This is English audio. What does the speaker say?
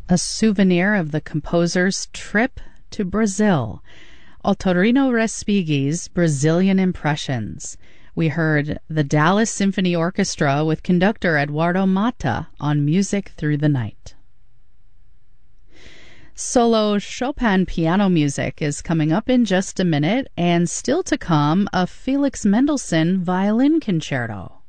a souvenir of the composer's trip to Brazil, Autorino Respighi's Brazilian Impressions. We heard the Dallas Symphony Orchestra with conductor Eduardo Mata on Music Through the Night. Solo Chopin piano music is coming up in just a minute, and still to come, a Felix Mendelssohn violin concerto.